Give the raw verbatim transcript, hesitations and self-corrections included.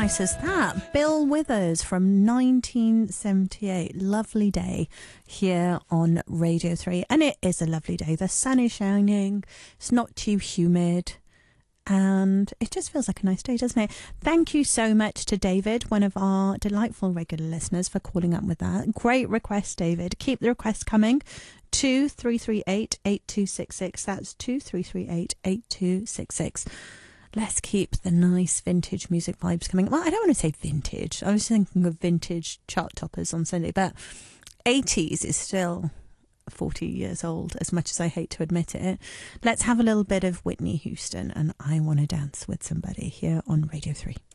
nice as that? Bill Withers from nineteen seventy-eight. Lovely day here on Radio three. And it is a lovely day. The sun is shining. It's not too humid. And it just feels like a nice day, doesn't it? Thank you so much to David, one of our delightful regular listeners, for calling up with that. Great request, David. Keep the request coming. two three three eight, eight two six six. That's two three three eight, eight two six six. Let's keep the nice vintage music vibes coming. Well, I don't want to say vintage. I was thinking of vintage chart toppers on Sunday, but eighties is still forty years old, as much as I hate to admit it. Let's have a little bit of Whitney Houston and I Want to Dance with Somebody here on Radio three.